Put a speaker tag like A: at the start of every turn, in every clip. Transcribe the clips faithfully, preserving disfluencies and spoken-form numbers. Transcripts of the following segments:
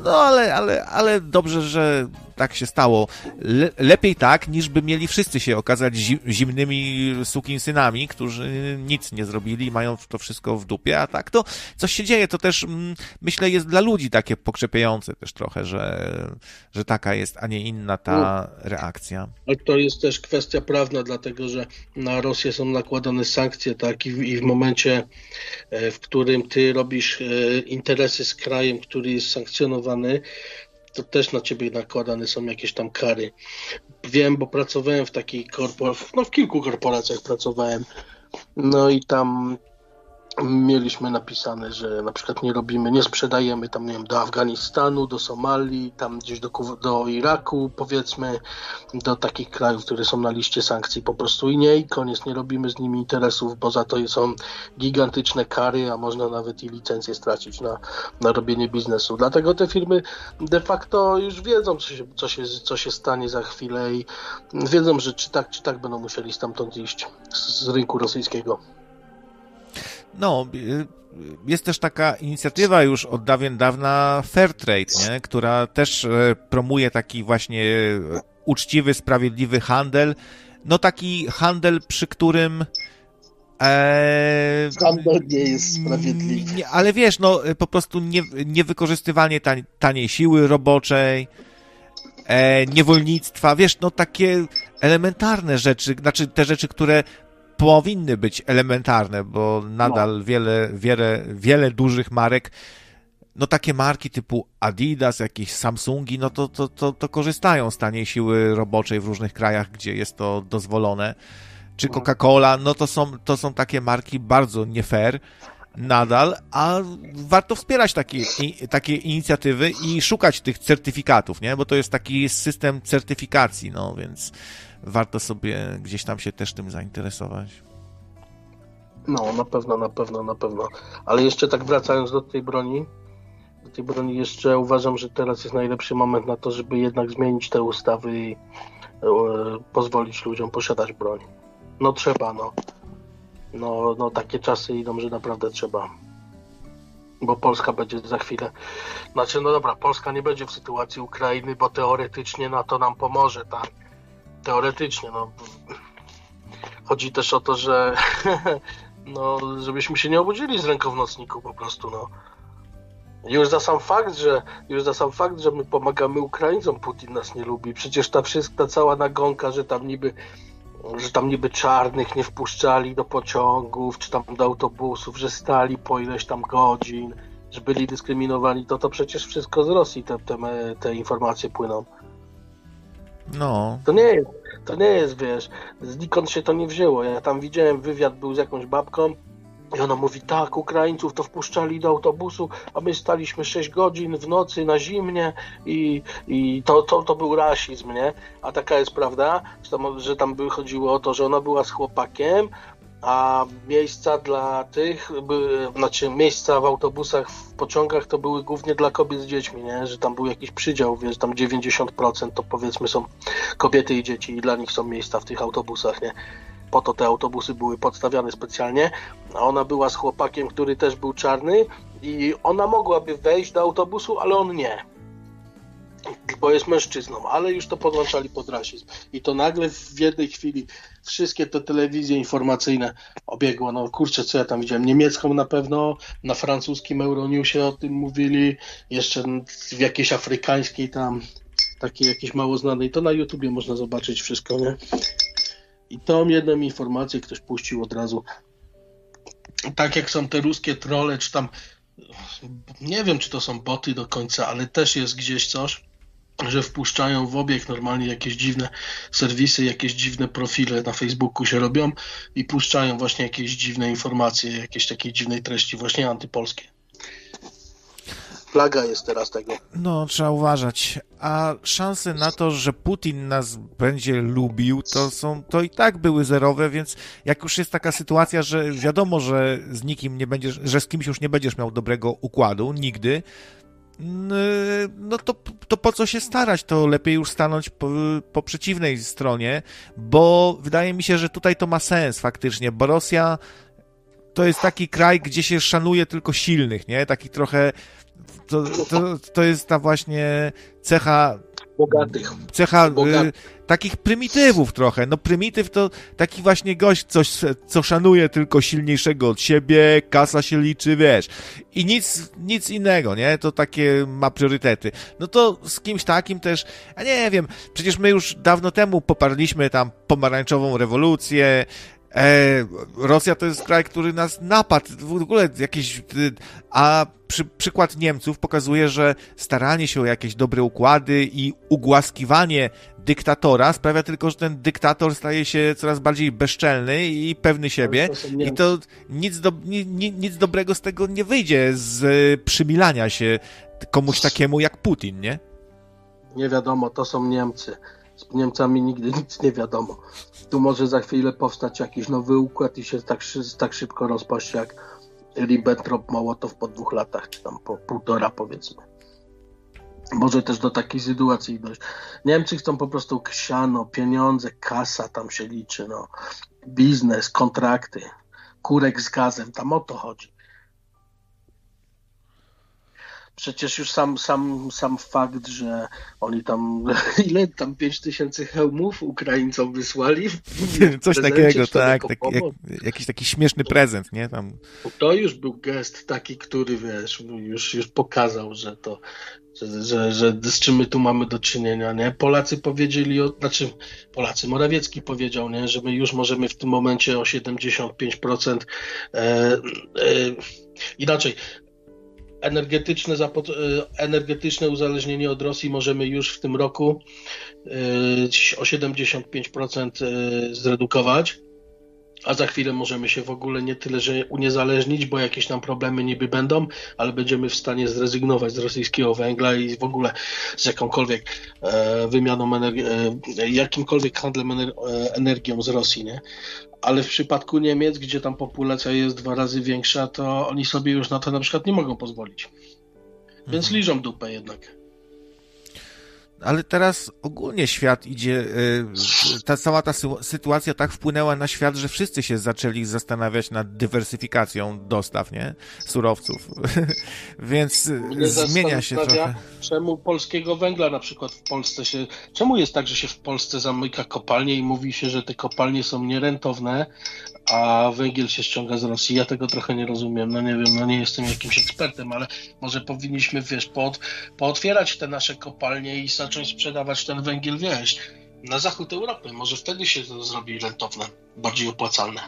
A: No ale, ale, ale dobrze, że tak się stało. Le, lepiej tak, niż by mieli wszyscy się okazać zim, zimnymi sukinsynami, którzy nic nie zrobili, mają to wszystko w dupie, a tak to coś się dzieje, to też mm, myślę jest dla ludzi takie pokrzepiające też trochę, że, że taka jest, a nie inna ta reakcja.
B: Ale to jest też kwestia prawna, dlatego że na Rosję są nakładane sankcje, tak, i w, i w momencie, w którym ty robisz interesy z krajem, który jest sankcjonowany, to też na ciebie nakładane są jakieś tam kary. Wiem, bo pracowałem w takiej korporacji, no w kilku korporacjach pracowałem, no i tam mieliśmy napisane, że na przykład nie robimy, nie sprzedajemy tam, nie wiem, do Afganistanu, do Somalii, tam gdzieś do, do Iraku, powiedzmy, do takich krajów, które są na liście sankcji, po prostu i nie, i koniec, nie robimy z nimi interesów, bo za to są gigantyczne kary, a można nawet i licencję stracić na, na robienie biznesu. Dlatego te firmy de facto już wiedzą, co się, co się, co się stanie za chwilę i wiedzą, że czy tak, czy tak będą musieli stamtąd iść z, z rynku rosyjskiego.
A: No, jest też taka inicjatywa już od dawien dawna Fairtrade, nie? Która też promuje taki właśnie uczciwy, sprawiedliwy handel. No taki handel, przy którym
B: E... Handel nie jest sprawiedliwy.
A: Nie, ale wiesz, no po prostu nie, niewykorzystywanie tań, taniej siły roboczej, e, niewolnictwa, wiesz, no takie elementarne rzeczy, znaczy te rzeczy, które powinny być elementarne, bo nadal no. wiele, wiele, wiele dużych marek, no takie marki typu Adidas, jakieś Samsungi, no to, to, to, to korzystają z taniej siły roboczej w różnych krajach, gdzie jest to dozwolone. Czy Coca-Cola, no to są, to są takie marki bardzo nie fair nadal, a warto wspierać takie, i, takie inicjatywy i szukać tych certyfikatów, nie? Bo to jest taki system certyfikacji, no więc warto sobie gdzieś tam się też tym zainteresować.
B: No, na pewno, na pewno, na pewno. Ale jeszcze tak wracając do tej broni, do tej broni jeszcze uważam, że teraz jest najlepszy moment na to, żeby jednak zmienić te ustawy i e, pozwolić ludziom posiadać broń. No trzeba, no. No, no takie czasy idą, że naprawdę trzeba. Bo Polska będzie za chwilę. Znaczy, no dobra, Polska nie będzie w sytuacji Ukrainy, bo teoretycznie NATO nam pomoże, tak? Teoretycznie, no. Chodzi też o to, że no, żebyśmy się nie obudzili z ręką w nocniku po prostu, no. Już za sam fakt, że już za sam fakt, że my pomagamy Ukraińcom, Putin nas nie lubi. Przecież ta wszystka cała nagonka, że tam niby że tam niby czarnych nie wpuszczali do pociągów, czy tam do autobusów, że stali po ileś tam godzin, że byli dyskryminowani, to to przecież wszystko z Rosji te, te, te informacje płyną.
A: No.
B: To nie jest, to nie jest, wiesz, znikąd się to nie wzięło. Ja tam widziałem, wywiad był z jakąś babką i ona mówi, tak, Ukraińców to wpuszczali do autobusu, a my staliśmy sześć godzin w nocy na zimnie i, i to, to, to był rasizm, nie? A taka jest prawda, że tam, że tam by chodziło o to, że ona była z chłopakiem, a miejsca dla tych, by, znaczy miejsca w autobusach, w pociągach to były głównie dla kobiet z dziećmi, nie? Że tam był jakiś przydział, wiesz, tam dziewięćdziesiąt procent to powiedzmy są kobiety i dzieci i dla nich są miejsca w tych autobusach, nie? Po to te autobusy były podstawiane specjalnie, a ona była z chłopakiem, który też był czarny i ona mogłaby wejść do autobusu, ale on nie. Bo jest mężczyzną, ale już to podłączali pod rasizm. I to nagle w jednej chwili wszystkie te telewizje informacyjne obiegło. No kurczę, co ja tam widziałem? Niemiecką na pewno, na francuskim Euronewsie o tym mówili, jeszcze w jakiejś afrykańskiej tam, takiej jakiejś mało znanej. To na YouTubie można zobaczyć wszystko, nie? I tą jedną informację ktoś puścił od razu. Tak jak są te ruskie trolle, czy tam nie wiem, czy to są boty do końca, ale też jest gdzieś coś, że wpuszczają w obieg normalnie jakieś dziwne serwisy, jakieś dziwne profile na Facebooku się robią i puszczają właśnie jakieś dziwne informacje, jakieś takiej dziwnej treści, właśnie antypolskie. Flaga jest teraz tego.
A: No, trzeba uważać. A szanse na to, że Putin nas będzie lubił, to są, to i tak były zerowe, więc jak już jest taka sytuacja, że wiadomo, że z nikim nie będziesz, że z kimś już nie będziesz miał dobrego układu, nigdy, no to, to po co się starać? To lepiej już stanąć po, po przeciwnej stronie, bo wydaje mi się, że tutaj to ma sens faktycznie, bo Rosja to jest taki kraj, gdzie się szanuje tylko silnych, nie? Taki trochę, to, to, to jest ta właśnie cecha
B: bogatych.
A: Cecha y, takich prymitywów trochę. No prymityw to taki właśnie gość, coś, co szanuje tylko silniejszego od siebie, kasa się liczy, wiesz. I nic, nic innego, nie? To takie ma priorytety. No to z kimś takim też, ja nie wiem, przecież my już dawno temu poparliśmy tam pomarańczową rewolucję. E, Rosja to jest kraj, który nas napadł, w ogóle jakieś, a przy, przykład Niemców pokazuje, że staranie się o jakieś dobre układy i ugłaskiwanie dyktatora sprawia tylko, że ten dyktator staje się coraz bardziej bezczelny i pewny siebie i to nic, do, ni, ni, nic dobrego z tego nie wyjdzie, z przymilania się komuś takiemu jak Putin, nie?
B: Nie wiadomo, to są Niemcy. Z Niemcami nigdy nic nie wiadomo. Tu może za chwilę powstać jakiś nowy układ i się tak, tak szybko rozpaść jak Ribbentrop-Mołotow po dwóch latach, czy tam po półtora powiedzmy. Może też do takiej sytuacji dojść. Niemcy chcą po prostu ksiano, pieniądze, kasa tam się liczy, no. Biznes, kontrakty, kurek z gazem, tam o to chodzi. Przecież już sam, sam, sam fakt, że oni tam, ile tam pięć tysięcy hełmów Ukraińcom wysłali.
A: Coś takiego, tak, taki, jak, jakiś taki śmieszny prezent, nie? Tam.
B: To już był gest taki, który, wiesz, już, już pokazał, że to, że, że, że z czym my tu mamy do czynienia, nie? Polacy powiedzieli, o, znaczy Polacy, Morawiecki powiedział, nie? Że my już możemy w tym momencie o siedemdziesiąt pięć procent e, e, inaczej, Energetyczne, zapo- energetyczne uzależnienie od Rosji możemy już w tym roku o siedemdziesiąt pięć procent zredukować, a za chwilę możemy się w ogóle nie tyle, że uniezależnić, bo jakieś tam problemy niby będą, ale będziemy w stanie zrezygnować z rosyjskiego węgla i w ogóle z jakąkolwiek wymianą energii, jakimkolwiek handlem energią z Rosji, nie? Ale w przypadku Niemiec, gdzie tam populacja jest dwa razy większa, to oni sobie już na to na przykład nie mogą pozwolić. Więc mhm. liżą dupę jednak.
A: Ale teraz ogólnie świat idzie, ta cała ta sytuacja tak wpłynęła na świat, że wszyscy się zaczęli zastanawiać nad dywersyfikacją dostaw, nie? Surowców. Więc Mnie zmienia się trochę.
B: Czemu polskiego węgla na przykład w Polsce się... Czemu jest tak, że się w Polsce zamyka kopalnie i mówi się, że te kopalnie są nierentowne, a węgiel się ściąga z Rosji? Ja tego trochę nie rozumiem. No nie wiem, no nie jestem jakimś ekspertem, ale może powinniśmy, wiesz, poot, pootwierać te nasze kopalnie i zacząć sprzedawać ten węgiel, wiesz, na zachód Europy. Może wtedy się to zrobi rentowne, bardziej opłacalne.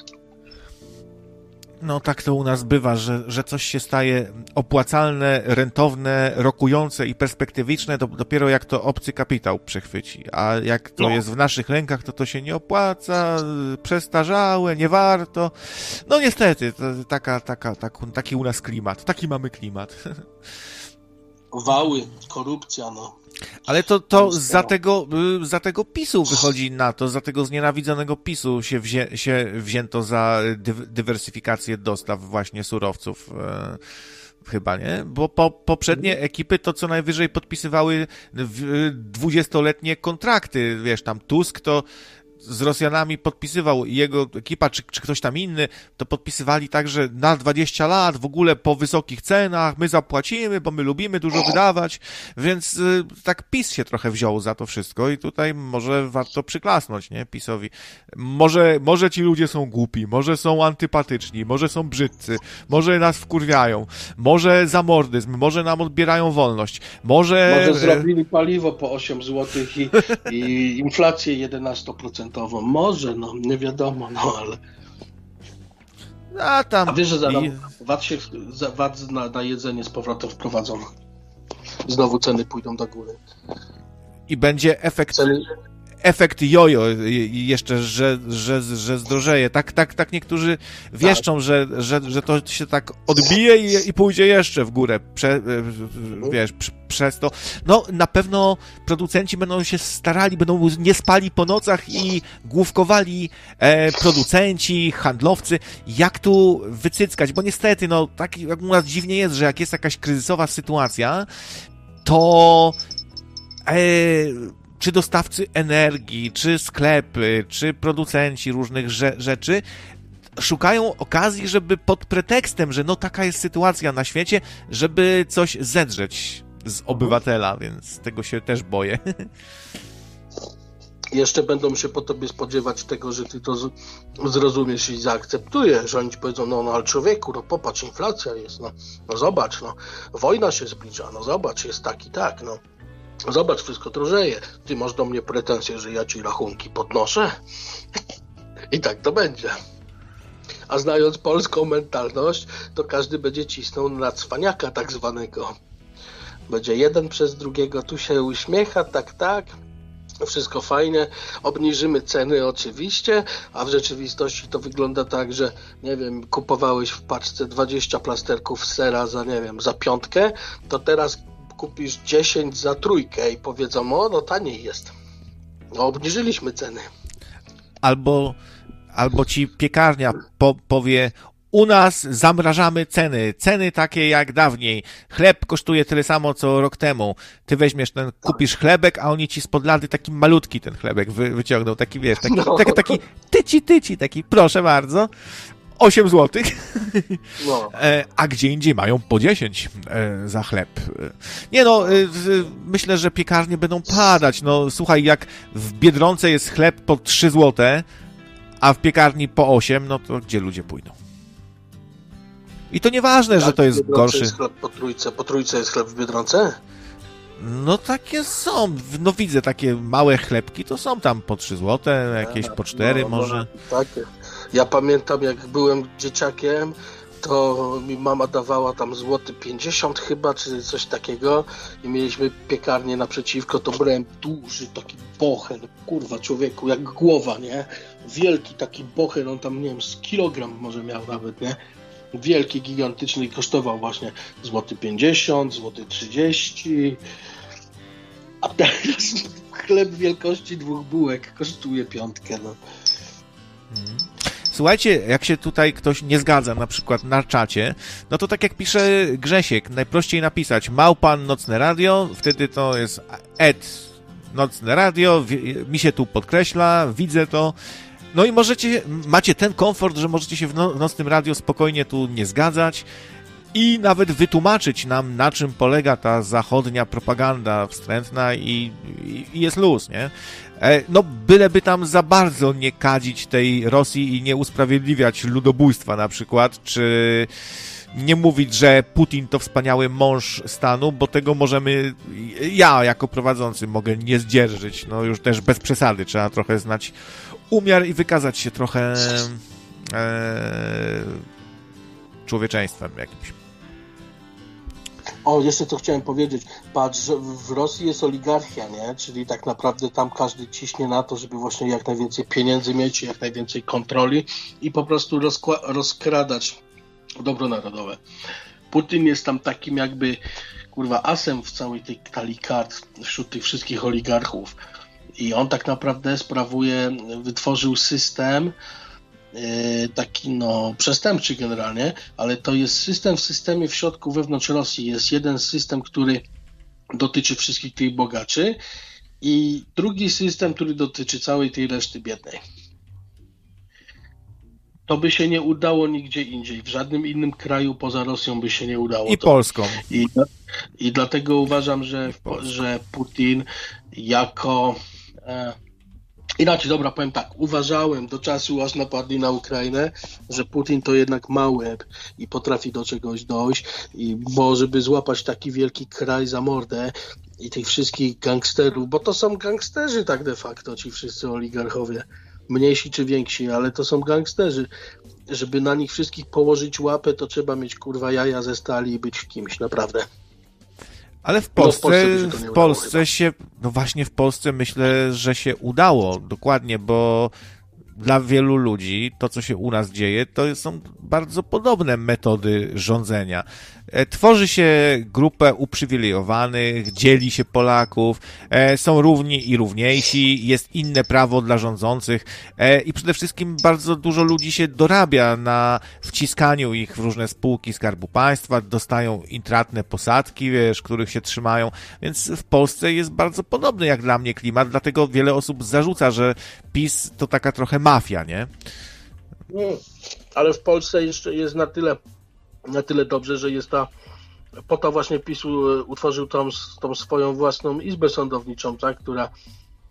A: No tak to u nas bywa, że, że coś się staje opłacalne, rentowne, rokujące i perspektywiczne to dopiero jak to obcy kapitał przechwyci. A jak to no. jest w naszych rękach, to to się nie opłaca, przestarzałe, nie warto. No niestety, to taka, taka, taka, taki u nas klimat. Taki mamy klimat.
B: Wały, korupcja, no.
A: Ale to, to za tego, za tego PiSu wychodzi na to, za tego znienawidzonego PiSu się, wzię, się wzięto za dy, dywersyfikację dostaw właśnie surowców. E, chyba, nie? Bo po, poprzednie ekipy to co najwyżej podpisywały dwudziestoletnie kontrakty. Wiesz, tam Tusk to z Rosjanami podpisywał i jego ekipa, czy, czy ktoś tam inny, to podpisywali tak, że na dwadzieścia lat w ogóle po wysokich cenach my zapłacimy, bo my lubimy dużo wydawać, więc y, tak PiS się trochę wziął za to wszystko i tutaj może warto przyklasnąć, nie, PiSowi. Może, może ci ludzie są głupi, może są antypatyczni, może są brzydcy, może nas wkurwiają, może zamordyzm, może nam odbierają wolność, może...
B: Może zrobili paliwo po osiem złotych i, i inflację jedenaście procent. Może, no, nie wiadomo, no, ale...
A: A tam...
B: A wiesz, że za I... VAT, się, VAT na, na jedzenie z powrotem wprowadzono. Znowu ceny pójdą do góry.
A: I będzie efekt... Ceny... Efekt jojo jeszcze, że, że, że zdrożeje. Tak, tak, tak niektórzy wieszczą, tak. Że, że, że to się tak odbije i, i pójdzie jeszcze w górę. Prze, wiesz, przez to. No, na pewno producenci będą się starali, będą nie spali po nocach i główkowali e, producenci, handlowcy, jak tu wycyckać, bo niestety, no, tak jak u nas dziwnie jest, że jak jest jakaś kryzysowa sytuacja, to e, czy dostawcy energii, czy sklepy, czy producenci różnych rze- rzeczy szukają okazji, żeby pod pretekstem, że no taka jest sytuacja na świecie, żeby coś zedrzeć z obywatela, więc tego się też boję.
B: Jeszcze będą się po tobie spodziewać tego, że ty to z- zrozumiesz i zaakceptujesz. Oni ci powiedzą, no, no ale człowieku, no popatrz, inflacja jest, no, no zobacz, no, wojna się zbliża, no zobacz, jest tak i tak, no. Zobacz, wszystko drożeje. Ty masz do mnie pretensje, że ja ci rachunki podnoszę? I tak to będzie. A znając polską mentalność, to każdy będzie cisnął na cwaniaka tak zwanego. Będzie jeden przez drugiego, tu się uśmiecha, tak, tak. Wszystko fajnie, obniżymy ceny oczywiście, a w rzeczywistości to wygląda tak, że nie wiem, kupowałeś w paczce dwadzieścia plasterków sera za, nie wiem, za piątkę, to teraz kupisz dziesięć za trójkę i powiedzą, o, no taniej jest. No, obniżyliśmy ceny.
A: Albo, albo ci piekarnia po, powie, u nas zamrażamy ceny, ceny takie jak dawniej. Chleb kosztuje tyle samo, co rok temu. Ty weźmiesz ten, kupisz chlebek, a oni ci spod lady taki malutki ten chlebek wy, wyciągną, taki, wiesz, taki,
B: No.
A: taki, taki tyci, tyci, taki, proszę bardzo, osiem złotych,
B: No.
A: e, a gdzie indziej mają po dziesięć e, za chleb. E, Nie no, e, w- myślę, że piekarnie będą padać. No słuchaj, jak w Biedronce jest chleb po trzy złote, a w piekarni po osiem, no to gdzie ludzie pójdą? I to nieważne, że to
B: w
A: jest
B: Biedronce
A: gorszy.
B: Jest chleb po trójce. Po trójce jest chleb w Biedronce?
A: No takie są. No widzę takie małe chlebki, to są tam po trzy złote, jakieś po cztery
B: No,
A: może.
B: no, tak. Ja pamiętam, jak byłem dzieciakiem, to mi mama dawała tam złoty pięćdziesiąt chyba, czy coś takiego i mieliśmy piekarnię naprzeciwko, to brałem duży taki bochen, kurwa człowieku, jak głowa, nie? Wielki taki bochen, on tam, nie wiem, z kilogram może miał nawet, nie? Wielki, gigantyczny i kosztował właśnie złoty pięćdziesiąt, złoty trzydzieści, a teraz chleb wielkości dwóch bułek kosztuje piątkę, no.
A: Słuchajcie, jak się tutaj ktoś nie zgadza, na przykład na czacie, no to tak jak pisze Grzesiek, najprościej napisać małpan nocne radio, wtedy to jest ed nocne radio, wi- mi się tu podkreśla, widzę to. No i możecie, macie ten komfort, że możecie się w, no, w nocnym radio spokojnie tu nie zgadzać i nawet wytłumaczyć nam, na czym polega ta zachodnia propaganda wstrętna i, i, i jest luz, nie? E, No, byleby tam za bardzo nie kadzić tej Rosji i nie usprawiedliwiać ludobójstwa na przykład, czy nie mówić, że Putin to wspaniały mąż stanu, bo tego możemy, ja jako prowadzący mogę nie zdzierżyć, no już też bez przesady, trzeba trochę znać umiar i wykazać się trochę e, człowieczeństwem jakimś.
B: O, jeszcze co chciałem powiedzieć. Patrz, że w Rosji jest oligarchia, nie? Czyli tak naprawdę tam każdy ciśnie na to, żeby właśnie jak najwięcej pieniędzy mieć, jak najwięcej kontroli i po prostu rozkła- rozkradać dobro narodowe. Putin jest tam takim jakby, kurwa, asem w całej tej talii kart wśród tych wszystkich oligarchów. I on tak naprawdę sprawuje, wytworzył system yy, taki no przestępczy generalnie, ale to jest system w systemie w środku wewnątrz Rosji. Jest jeden system, który dotyczy wszystkich tych bogaczy i drugi system, który dotyczy całej tej reszty biednej. To by się nie udało nigdzie indziej. W żadnym innym kraju poza Rosją by się nie udało.
A: I
B: to.
A: Polską.
B: I, I dlatego uważam, że, że Putin jako... E, inaczej, dobra, powiem tak. Uważałem do czasu, aż napadli na Ukrainę, że Putin to jednak mały i potrafi do czegoś dojść. I, bo żeby złapać taki wielki kraj za mordę i tych wszystkich gangsterów, bo to są gangsterzy tak de facto, ci wszyscy oligarchowie. Mniejsi czy więksi, ale to są gangsterzy. Żeby na nich wszystkich położyć łapę, to trzeba mieć kurwa jaja ze stali i być kimś, naprawdę.
A: Ale w
B: No, w
A: Polsce,
B: Polsce by się to nie
A: w
B: udało
A: Polsce
B: chyba.
A: się, no właśnie w Polsce myślę, że się udało, dokładnie, bo dla wielu ludzi to, co się u nas dzieje, to są bardzo podobne metody rządzenia. E, Tworzy się grupę uprzywilejowanych, dzieli się Polaków, e, są równi i równiejsi, jest inne prawo dla rządzących e, i przede wszystkim bardzo dużo ludzi się dorabia na wciskaniu ich w różne spółki Skarbu Państwa, dostają intratne posadki, wiesz, których się trzymają, więc w Polsce jest bardzo podobny jak dla mnie klimat, dlatego wiele osób zarzuca, że PiS to taka trochę mafia, nie?
B: Nie. ale w Polsce jeszcze jest na tyle, na tyle dobrze, że jest ta, po to właśnie PiS utworzył tą, tą swoją własną izbę sądowniczą, tak, która e,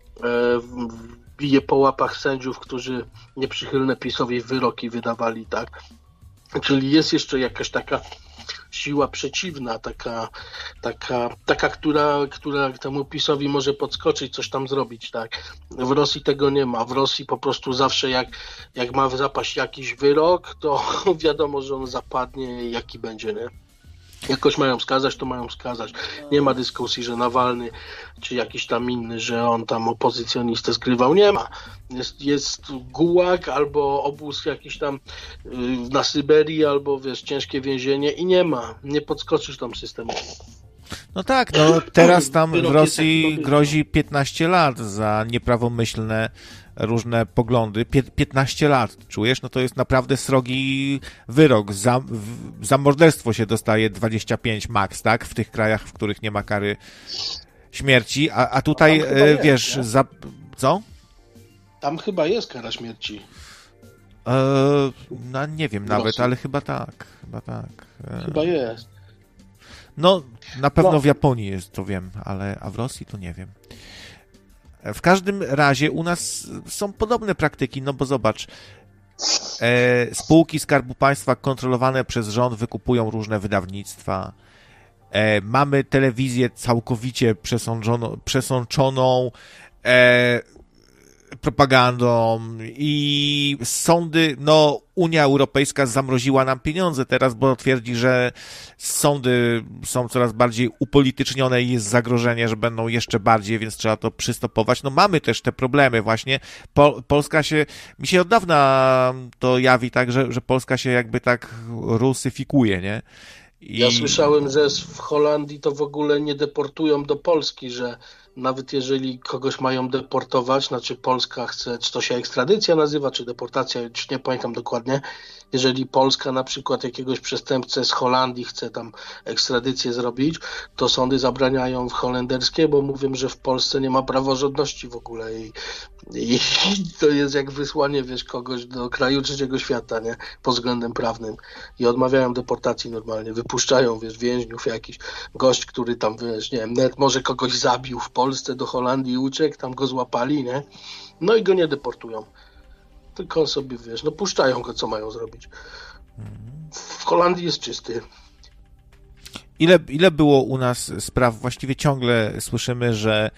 B: bije po łapach sędziów, którzy nieprzychylne PiS-owi wyroki wydawali, tak. Czyli jest jeszcze jakaś taka siła przeciwna, taka, taka, taka która, która temu PiS-owi może podskoczyć, coś tam zrobić, tak. W Rosji tego nie ma. W Rosji po prostu zawsze jak, jak ma zapaść jakiś wyrok, to wiadomo, że on zapadnie i jaki będzie, nie? Jakoś mają skazać, to mają skazać. Nie ma dyskusji, że Nawalny czy jakiś tam inny, że on tam opozycjonistę zgrywał. Nie ma. Jest, jest gułag albo obóz jakiś tam yy, na Syberii, albo wiesz, ciężkie więzienie i nie ma. Nie podskoczysz tam systemu.
A: No tak, no teraz tam w Rosji grozi piętnaście lat za nieprawomyślne różne poglądy. Pię- piętnaście lat, czujesz? No to jest naprawdę srogi wyrok. Za, w, za morderstwo się dostaje dwadzieścia pięć max, tak? W tych krajach, w których nie ma kary śmierci. A, a tutaj, a e, wiesz, jest, za... Co?
B: Tam chyba jest kara śmierci.
A: E, no nie wiem nawet, Rosji. Ale chyba tak. Chyba tak. E...
B: Chyba jest.
A: No, na pewno
B: no.
A: w Japonii jest, to wiem, ale a w Rosji to nie wiem. W każdym razie u nas są podobne praktyki, no bo zobacz, e, spółki Skarbu Państwa kontrolowane przez rząd wykupują różne wydawnictwa. E, mamy telewizję całkowicie przesądzoną, przesączoną e, propagandą i sądy, no Unia Europejska zamroziła nam pieniądze teraz, bo twierdzi, że sądy są coraz bardziej upolitycznione i jest zagrożenie, że będą jeszcze bardziej, więc trzeba to przystopować. No mamy też te problemy właśnie. Pol- Polska się, mi się od dawna to jawi tak, że, że Polska się jakby tak rusyfikuje, nie? I...
B: Ja słyszałem, że w Holandii to w ogóle nie deportują do Polski, że nawet jeżeli kogoś mają deportować, znaczy Polska chce, czy to się ekstradycja nazywa, czy deportacja, już nie pamiętam dokładnie, jeżeli Polska na przykład jakiegoś przestępcę z Holandii chce tam ekstradycję zrobić, to sądy zabraniają w holenderskie, bo mówią, że w Polsce nie ma praworządności w ogóle i, i to jest jak wysłanie, wiesz, kogoś do kraju trzeciego świata, nie? Pod względem prawnym i odmawiają deportacji normalnie, wypuszczają, wiesz, więźniów jakiś gość, który tam, wiesz, nie wiem, nawet może kogoś zabił w Polsce, do Holandii uciekł, tam go złapali, nie? No i go nie deportują. Tylko sobie, wiesz, no puszczają go, co mają zrobić. W Holandii jest czysty.
A: Ile, ile było u nas spraw? Właściwie ciągle słyszymy, że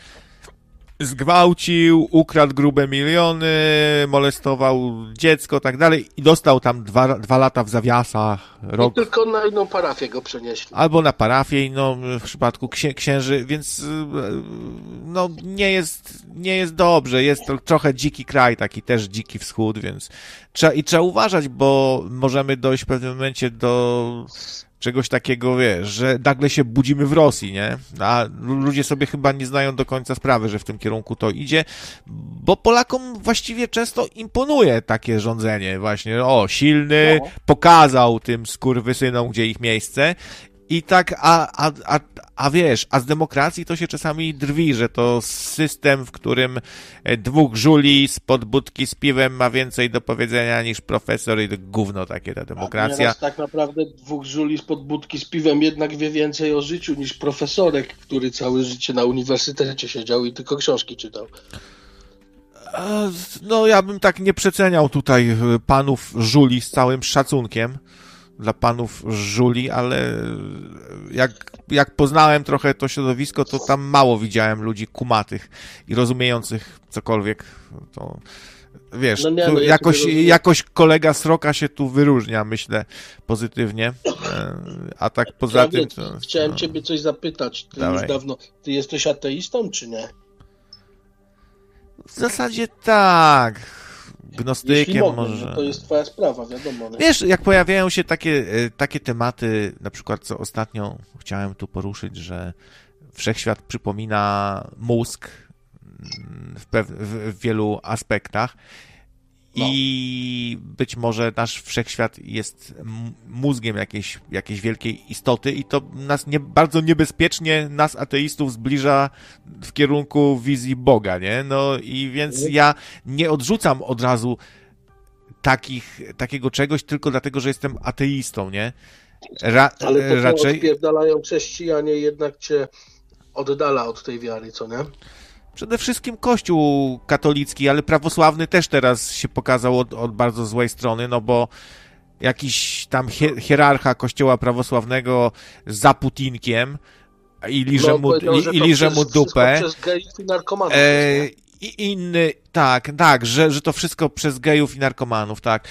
A: zgwałcił, ukradł grube miliony, molestował dziecko, tak dalej i dostał tam dwa, dwa lata w zawiasach. Rok.
B: I tylko na inną parafię go przenieśli.
A: Albo na parafię, no w przypadku księ, księży, więc no nie jest, nie jest dobrze, jest to trochę dziki kraj, taki też dziki wschód, więc trzeba, i trzeba uważać, bo możemy dojść w pewnym momencie do czegoś takiego, wiesz, że nagle się budzimy w Rosji, nie? A ludzie sobie chyba nie zdają do końca sprawy, że w tym kierunku to idzie, bo Polakom właściwie często imponuje takie rządzenie właśnie. O, silny, no. Pokazał tym skurwysynom, gdzie ich miejsce. I tak, a, a, a, a wiesz, a z demokracji to się czasami drwi, że to system, w którym dwóch żuli spod budki z piwem ma więcej do powiedzenia niż profesor i to gówno takie ta demokracja. A
B: teraz tak naprawdę dwóch żuli spod budki z piwem jednak wie więcej o życiu niż profesorek, który całe życie na uniwersytecie siedział i tylko książki czytał.
A: No ja bym tak nie przeceniał tutaj panów żuli z całym szacunkiem dla panów żuli, ale jak, jak poznałem trochę to środowisko, to tam mało widziałem ludzi kumatych i rozumiejących cokolwiek. To wiesz,
B: no nie,
A: tu
B: no ja
A: jakoś, jakoś kolega Sroka się tu wyróżnia, myślę, pozytywnie. A tak poza
B: ja
A: tym...
B: Wie,
A: to,
B: chciałem
A: no.
B: ciebie coś zapytać. Ty
A: Dawaj.
B: już dawno... Ty jesteś ateistą, czy nie?
A: W zasadzie tak. Gnostykiem
B: mogę,
A: może.
B: No to jest twoja sprawa, wiadomo. Nie?
A: Wiesz, jak pojawiają się takie, takie tematy, na przykład co ostatnio chciałem tu poruszyć, że wszechświat przypomina mózg w, pew- w wielu aspektach no. I być może nasz wszechświat jest mózgiem jakiejś, jakiejś wielkiej istoty i to nas nie, bardzo niebezpiecznie, nas ateistów zbliża w kierunku wizji Boga, nie? No i więc ja nie odrzucam od razu takich, takiego czegoś tylko dlatego, że jestem ateistą, nie? Ra,
B: Ale to,
A: raczej...
B: odpierdalają chrześcijanie, jednak cię oddala od tej wiary, co nie?
A: Przede wszystkim Kościół katolicki, ale prawosławny też teraz się pokazał od, od bardzo złej strony, no bo jakiś tam hier, hierarcha Kościoła prawosławnego za Putinkiem i liże
B: no,
A: mu, i, i liże
B: przez,
A: mu dupę.
B: Przez gejów i narkomanów.
A: E, I inny, tak, tak, że, że to wszystko przez gejów i narkomanów, tak.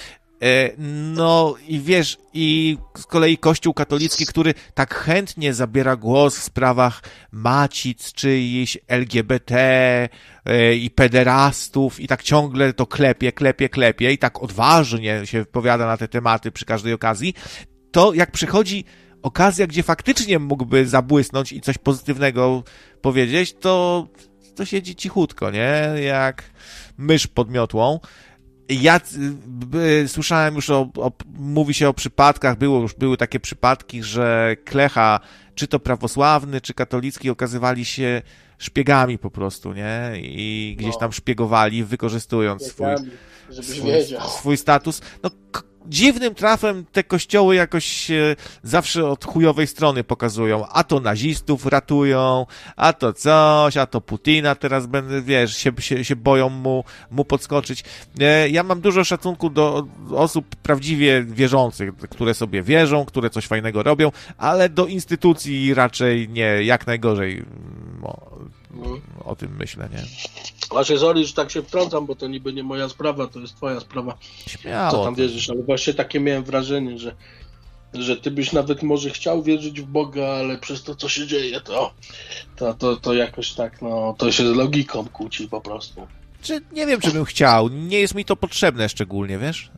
A: No i wiesz, i z kolei Kościół katolicki, który tak chętnie zabiera głos w sprawach macic czyichś, L G B T i pederastów i tak ciągle to klepie, klepie, klepie i tak odważnie się wypowiada na te tematy przy każdej okazji, to jak przychodzi okazja, gdzie faktycznie mógłby zabłysnąć i coś pozytywnego powiedzieć, to, to siedzi cichutko, nie? Jak mysz pod miotłą. Ja y, słyszałem już o, o, mówi się o przypadkach, było już, były takie przypadki, że klecha, czy to prawosławny, czy katolicki, okazywali się szpiegami po prostu, nie? I gdzieś tam szpiegowali, wykorzystując swój, swój, swój status. No, k- dziwnym trafem te kościoły jakoś się zawsze od chujowej strony pokazują. A to nazistów ratują, a to coś, a to Putina teraz będę, wiesz, się, się, się boją mu, mu podskoczyć. Ja mam dużo szacunku do osób prawdziwie wierzących, które sobie wierzą, które coś fajnego robią, ale do instytucji raczej nie, jak najgorzej. O, o tym myślę, nie?
B: Właśnie, sorry, że tak się wtrącam, bo to niby nie moja sprawa, to jest twoja sprawa.
A: Śmiało.
B: Co tam wierzysz, ale właśnie takie miałem wrażenie, że, że ty byś nawet może chciał wierzyć w Boga, ale przez to, co się dzieje, to, to, to, to jakoś tak, no, to się z logiką kłóci po prostu.
A: Czy nie wiem, czy bym chciał. Nie jest mi to potrzebne szczególnie, wiesz,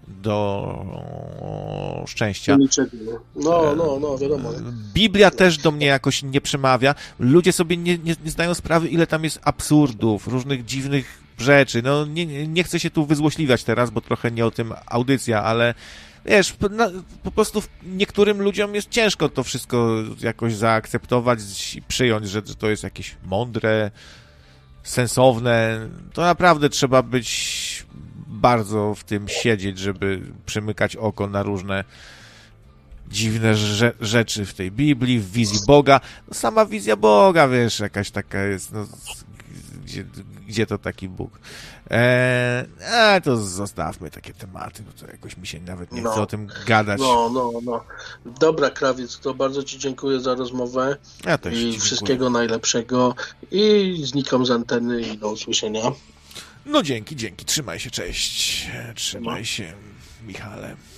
A: do szczęścia.
B: No, no, no, wiadomo.
A: Biblia też do mnie jakoś nie przemawia. Ludzie sobie nie, nie, nie zdają sprawy, ile tam jest absurdów, różnych dziwnych rzeczy. No, nie, nie chcę się tu wyzłośliwiać teraz, bo trochę nie o tym audycja, ale wiesz, po, na, po prostu niektórym ludziom jest ciężko to wszystko jakoś zaakceptować i przyjąć, że, że to jest jakieś mądre, sensowne. To naprawdę trzeba być bardzo w tym siedzieć, żeby przymykać oko na różne dziwne rze- rzeczy w tej Biblii, w wizji Boga. No, sama wizja Boga, wiesz, jakaś taka jest, no, gdzie, gdzie to taki Bóg? Eee, a to zostawmy takie tematy, bo to jakoś mi się nawet nie chce
B: no,
A: o tym gadać.
B: No, no, no. Dobra, Krawiec, to bardzo ci dziękuję za rozmowę.
A: Ja też
B: i wszystkiego najlepszego i znikam z anteny i do usłyszenia.
A: No dzięki, dzięki. Trzymaj się, cześć. Trzymaj się, Michale.